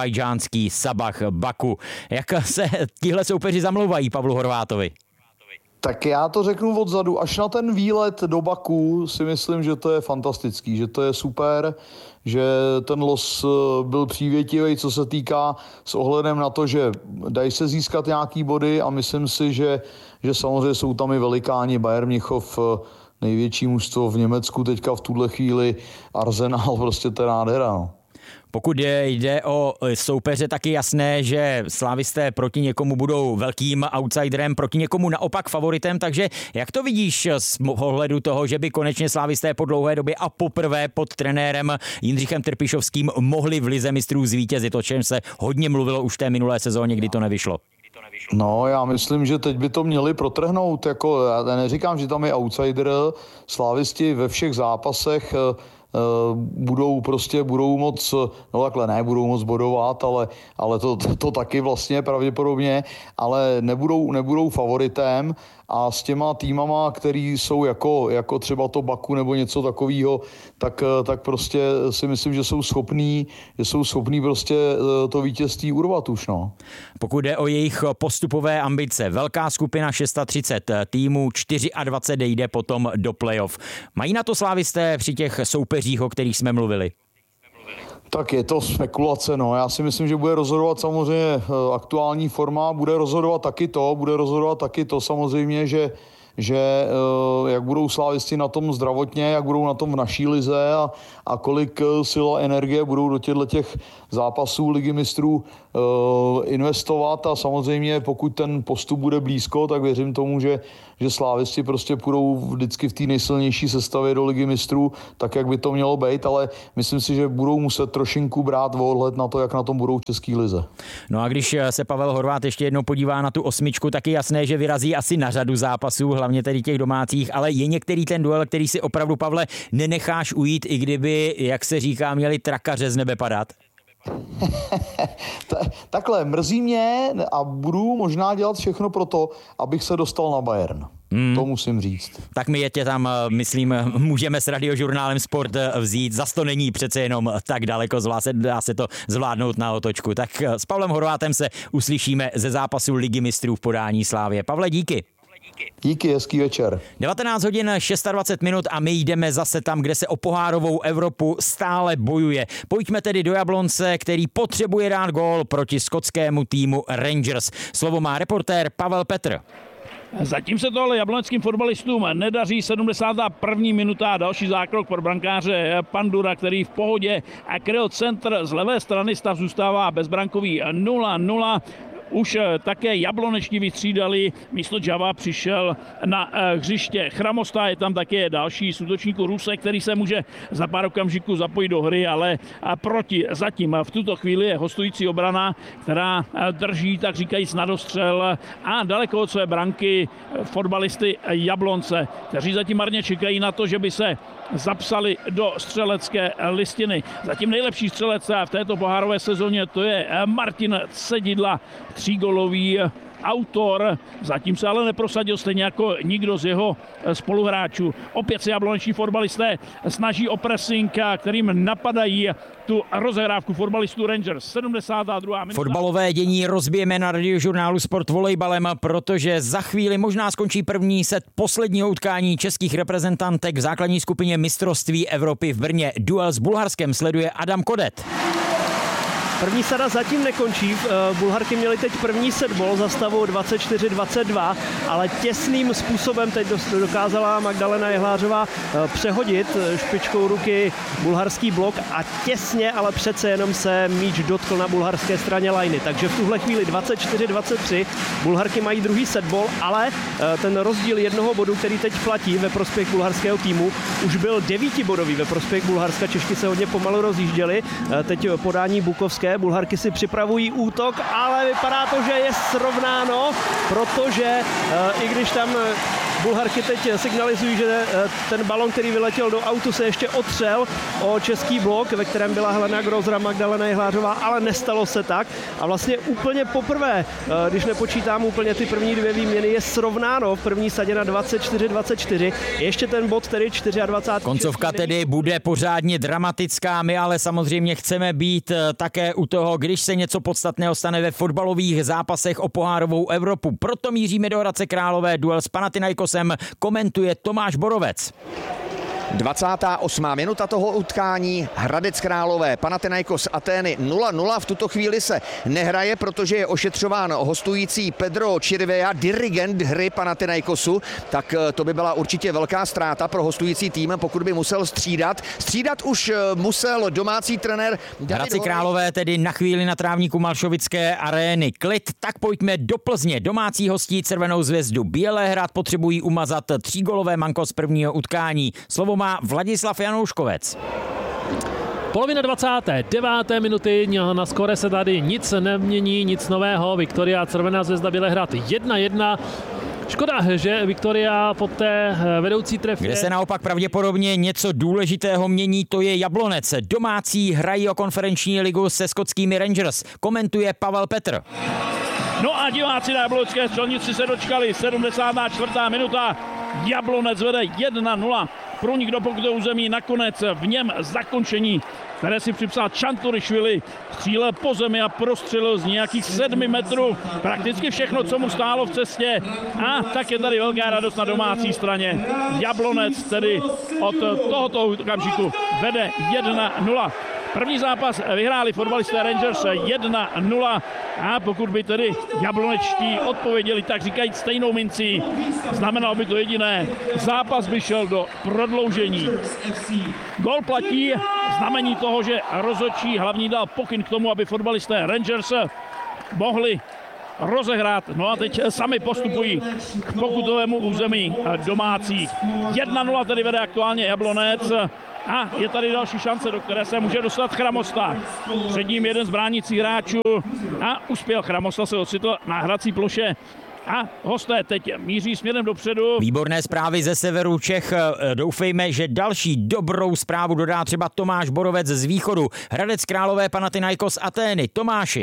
azerbajdžánský Sabah Baku. Jak se tihle soupeři zamlouvají Pavlu Horvátovi? Tak já to řeknu odzadu. Až na ten výlet do Baku si myslím, že to je fantastický, že to je super, že ten los byl přívětivý, co se týká s ohledem na to, že dají se získat nějaký body a myslím si, že samozřejmě jsou tam i velikáni. Bayern Mnichov, největší mužstvo v Německu teďka v tuhle chvíli, Arsenal, prostě to je nádhera. No. Pokud jde o soupeře, tak je jasné, že slávisté proti někomu budou velkým outsiderem, proti někomu naopak favoritem, takže jak to vidíš z pohledu toho, že by konečně slávisté po dlouhé době a poprvé pod trenérem Jindřichem Trpišovským mohli v Lize mistrů zvítězit, o čem se hodně mluvilo už v té minulé sezóně, kdy to nevyšlo? No, já myslím, že teď by to měli protrhnout, jako já neříkám, že tam je outsider, slávisti ve všech zápasech budou moc, no takhle ne, budou moc bodovat, ale to taky vlastně pravděpodobně, ale nebudou favoritem a s těma týmama, který jsou jako třeba to Baku nebo něco takového, tak prostě si myslím, že jsou schopní prostě to vítězství urvat už, no. Pokud jde o jejich postupové ambice, velká skupina 630 týmů, 24 jde potom do playoff. Mají na to slávisté při těch soupeřích, o kterých jsme mluvili? Tak je to spekulace, no. Já si myslím, že bude rozhodovat samozřejmě aktuální forma, bude rozhodovat taky to samozřejmě, že jak budou slávisti na tom zdravotně, jak budou na tom v naší lize a kolik sil a energie budou do těch zápasů Ligy mistrů investovat a samozřejmě pokud ten postup bude blízko, tak věřím tomu, že slávisti prostě půjdou vždycky v té nejsilnější sestavě do Ligy mistrů, tak jak by to mělo být, ale myslím si, že budou muset trošinku brát ohled na to, jak na tom budou v české lize. No a když se Pavel Horváth ještě jednou podívá na tu osmičku, tak je jasné, že vyrazí asi na řadu zápasů, hlavně tedy těch domácích, ale je některý ten duel, který si opravdu, Pavle, nenecháš ujít, i kdyby, jak se říká, měli trakaře z nebe padat? Takhle, mrzí mě a budu možná dělat všechno pro to, abych se dostal na Bayern. To musím říct. Tak my je tě tam, myslím, můžeme s Radiožurnálem Sport vzít. Zas to není přece jenom tak daleko, dá se to zvládnout na otočku. Tak s Pavlem Horvátem se uslyšíme ze zápasu Ligy mistrů v podání Slávie. Pavle, díky. Díky, hezký večer. 19 hodin 26 minut a my jdeme zase tam, kde se o pohárovou Evropu stále bojuje. Pojďme tedy do Jablonce, který potřebuje dát gól proti skotskému týmu Rangers. Slovo má reportér Pavel Petr. Zatím se to ale jabloneckým fotbalistům nedaří. 71. minuta, další zákrok pro brankáře Pandura, který v pohodě a kryl centr z levé strany, stav zůstává bezbrankový 0-0. Už také jabloneční vystřídali, místo Java přišel na hřiště Chramosta, je tam také další z útočníků Ruse, který se může za pár okamžiků zapojit do hry, ale proti zatím v tuto chvíli je hostující obrana, která drží, tak říkajíc, na dostřel a daleko od své branky fotbalisty Jablonce, kteří zatím marně čekají na to, že by se zapsali do střelecké listiny. Zatím nejlepší střelec v této pohárové sezóně to je Martin Cedidla, 3gólový autor. Zatím se ale neprosadil stejně jako nikdo z jeho spoluhráčů. Opět se jabloneční fotbalisté snaží o pressing, kterým napadají tu rozehrávku fotbalistů Rangers. 72. minuta. Fotbalové dění rozbijeme na Radiožurnálu Sport volejbalem, protože za chvíli možná skončí první set posledního utkání českých reprezentantek v základní skupině mistrovství Evropy v Brně. Duel s Bulharskem sleduje Adam Kodet. První sada zatím nekončí. Bulharky měly teď první setball za stavu 24-22, ale těsným způsobem teď dokázala Magdalena Jehlářová přehodit špičkou ruky bulharský blok a těsně, ale přece jenom se míč dotkl na bulharské straně lajny. Takže v tuhle chvíli 24-23. Bulharky mají druhý setball, ale ten rozdíl jednoho bodu, který teď platí ve prospěch bulharského týmu, už byl 9bodový ve prospěch Bulharska. Češky se hodně pomalu rozjížděly. Teď podání Bukovské. Bulharky si připravují útok, ale vypadá to, že je srovnáno, protože i když tam Bulharky teď signalizují, že ten balon, který vyletěl do autu, se ještě otřel o český blok, ve kterém byla Helena Grozra, Magdalena Jihlářová, ale nestalo se tak. A vlastně úplně poprvé, když nepočítám úplně ty první dvě výměny, je srovnáno v první sadě na 24-24. Ještě ten bod tedy 24. Koncovka tedy bude pořádně dramatická, my ale samozřejmě chceme být také u toho, když se něco podstatného stane ve fotbalových zápasech o pohárovou Evropu. Proto míříme do Hradce Králové, duel s Panathinaikosem komentuje Tomáš Borovec. 28. minuta toho utkání, Hradec Králové, Panathinaikos Atény 0-0. V tuto chvíli se nehraje, protože je ošetřován hostující Pedro Chirivella, dirigent hry Panathinaikosu, tak to by byla určitě velká ztráta pro hostující tým, pokud by musel střídat. Střídat už musel domácí trenér Hradci Králové tedy na chvíli na trávníku Malšovické arény klid, tak pojďme do Plzně. Domácí hostí Červenou zvězdu Bělehrad potřebují umazat 3gólové manko z prvního utkání. Slovo má Vladislav Janouškovec. Polovina 29. minuty, na skore se tady nic nemění, nic nového. Viktoria Červená zvězda Bělehrad 1-1. Škoda, že Viktoria po té vedoucí trefě... Kde se naopak pravděpodobně něco důležitého mění, to je Jablonec. Domácí hrají o konferenční ligu se skotskými Rangers. Komentuje Pavel Petr. No a diváci na Jablonské střelnici se dočkali. 74. minuta. Jablonec vede 1-0. Průnik do pokutového území, nakonec v něm zakončení, které si připsal Čanturišvili. Střílel po zemi a prostřelil z nějakých 7 metrů prakticky všechno, co mu stálo v cestě. A tak je tady velká radost na domácí straně. Jablonec tedy od tohoto okamžiku vede 1-0. První zápas vyhráli fotbalisté Rangers 1-0 a pokud by tedy jablonečtí odpověděli tak říkajíc stejnou mincí, znamenalo by to jediné. Zápas by šel do prodloužení. Gól platí, znamení toho, že rozhodčí hlavní dal pokyn k tomu, aby fotbalisté Rangers mohli rozehrát. No a teď sami postupují k pokutovému území domácí. 1-0 tedy vede aktuálně Jablonec. A je tady další šance, do které se může dostat Chramosta. Před ním jeden z bránících hráčů a uspěl. Chramosta se ocitl na hrací ploše. A hosté teď míří směrem dopředu. Výborné zprávy ze severu Čech. Doufejme, že další dobrou zprávu dodá třeba Tomáš Borovec z východu. Hradec Králové, Panathinaikos Atény. Tomáši.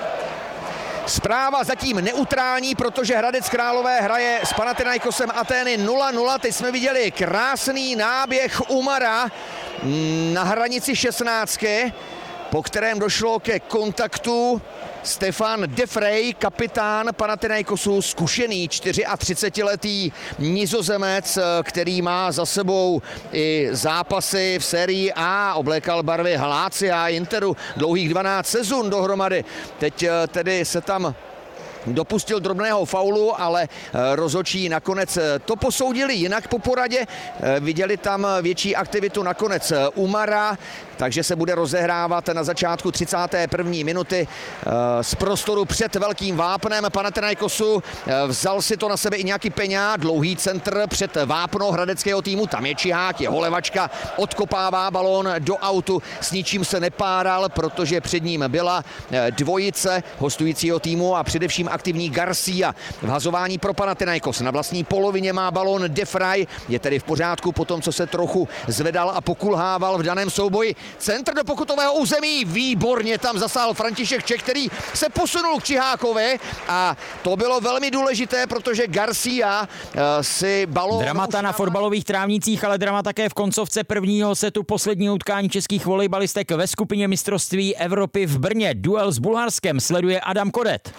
Zpráva zatím neutrální, protože Hradec Králové hraje s Panathinaikosem Atény 0-0. Teď jsme viděli krásný náběh Umara na hranici 16, po kterém došlo ke kontaktu. Stefan De Vrij, kapitán Panathinaikosu, zkušený 34letý Nizozemec, který má za sebou i zápasy v sérii A, oblékal barvy Lácia a Interu dlouhých 12 sezon dohromady. Teď tedy se tam dopustil drobného faulu, ale rozhodčí nakonec to posoudili jinak po poradě. Viděli tam větší aktivitu nakonec Umara, takže se bude rozehrávat na začátku 31. minuty z prostoru před velkým vápnem Panathinaikosu. Vzal si to na sebe i nějaký Peňa, dlouhý centr před vápno hradeckého týmu, tam je Čihák, jeho levačka odkopává balón do autu, s ničím se nepáral, protože před ním byla dvojice hostujícího týmu a především aktivní Garcia. Vhazování pro Panathinaikos. Na vlastní polovině má balón De Vrij, je tedy v pořádku po tom, co se trochu zvedal a pokulhával v daném souboji. Centr do pokutového území, výborně tam zasáhl František Čech, který se posunul k Čihákovi a to bylo velmi důležité, protože Garcia si balón... Dramata na fotbalových trávnicích, ale drama také v koncovce prvního setu posledního utkání českých volejbalistek ve skupině mistrovství Evropy v Brně. Duel s Bulharskem sleduje Adam Kodet.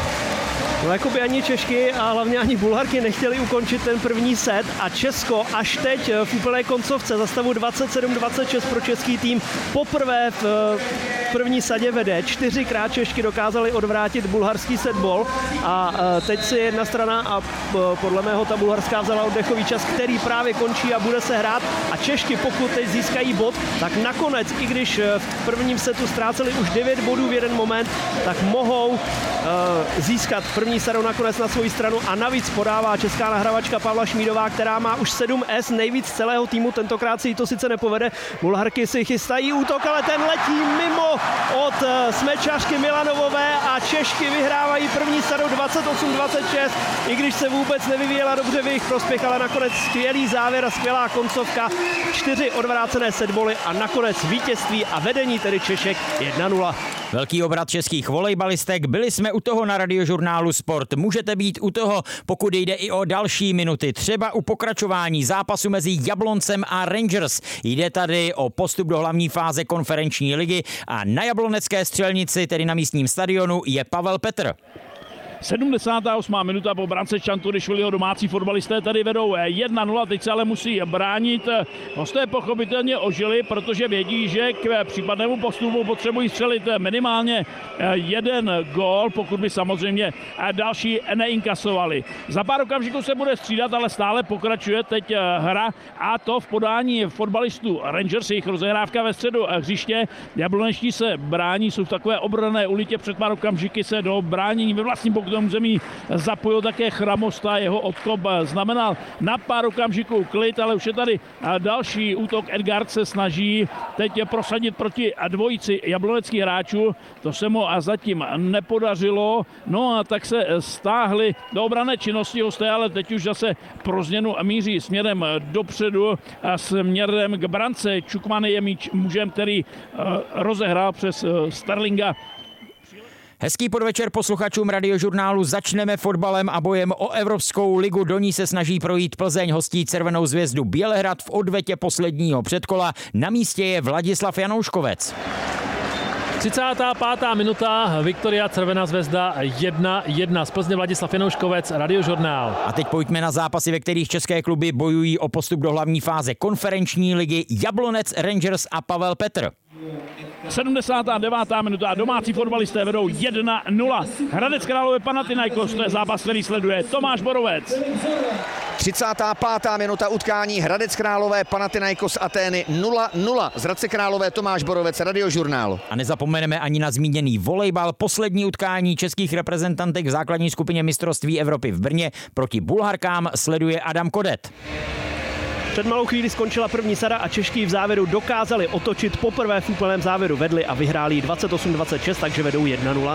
No, jakoby ani Češky a hlavně ani Bulharky nechtěli ukončit ten první set a Česko až teď v úplné koncovce za stavu 27-26 pro český tým poprvé v první sadě vede. 4krát Češky dokázali odvrátit bulharský setball a teď si jedna strana a podle mého ta bulharská vzala oddechový čas, který právě končí a bude se hrát a Češky, pokud teď získají bod, tak nakonec, i když v prvním setu ztráceli už 9 bodů v jeden moment, tak mohou získat první první sadu nakonec na svou stranu a navíc podává česká nahrávačka Pavla Šmídová, která má už 7S, nejvíc celého týmu, tentokrát si to sice nepovede. Bulharky si chystají útok, ale ten letí mimo od smečařky Milanovové a Češky vyhrávají první sadu 28-26, i když se vůbec nevyvíjela dobře v jejich prospěch, ale nakonec skvělý závěr a skvělá koncovka, 4 odvrácené setboly a nakonec vítězství a vedení tedy Češek 1-0. Velký obrat českých volejbalistek, byli jsme u toho na Radiožurnálu Sport. Můžete být u toho, pokud jde i o další minuty, třeba u pokračování zápasu mezi Jabloncem a Rangers. Jde tady o postup do hlavní fáze konferenční ligy a na jablonecké střelnici, tedy na místním stadionu, je Pavel Petr. 78. minuta po brance Čanturišviliho, domácí fotbalisté tady vedou 1-0, teď se ale musí bránit. Hosté pochopitelně ožili, protože vědí, že k případnému postupu potřebují střelit minimálně jeden gól, pokud by samozřejmě další neinkasovali. Za pár okamžiků se bude střídat, ale stále pokračuje teď hra a to v podání fotbalistů Rangers, jejich rozehrávka ve středu hřiště. Jablonečtí se brání, jsou v takové obranné ulitě, před pár okamžiky se do bránění ve vlastním pokutovém území zapojil také Chramosta, jeho odkop znamenal na pár okamžiků klid, ale už je tady další útok. Edgard se snaží teď prosadit proti dvojici jabloneckých hráčů, to se mu zatím nepodařilo, no a tak se stáhli do obranné činnosti hosté, ale teď už zase pro změnu míří směrem dopředu a směrem k brance. Čukman je mužem, který rozehrál přes Sterlinga. Hezký podvečer posluchačům Radiožurnálu. Začneme fotbalem a bojem o Evropskou ligu. Do ní se snaží projít Plzeň, hostí Červenou Zvězdu Bělehrad v odvetě posledního předkola. Na místě je Vladislav Janouškovec. 35. minuta, Viktoria Červená Zvezda 1-1. Z Plzně Vladislav Janouškovec, Radiožurnál. A teď pojďme na zápasy, ve kterých české kluby bojují o postup do hlavní fáze konferenční ligy. Jablonec, Rangers a Pavel Petr. 79. minuta, domácí fotbalisté vedou 1-0. Hradec Králové Panathinaikos, to je zápas, který sleduje Tomáš Borovec. 35. minuta utkání Hradec Králové Panathinaikos Atény 0-0. Z Hradce Králové Tomáš Borovec, Radiožurnál. A nezapomeneme ani na zmíněný volejbal. Poslední utkání českých reprezentantek v základní skupině mistrovství Evropy v Brně proti Bulharkám sleduje Adam Kodet. Před malou chvíli skončila první sada a Češky v závěru dokázali otočit, poprvé v úplném závěru vedli a vyhráli 28-26, takže vedou 1-0.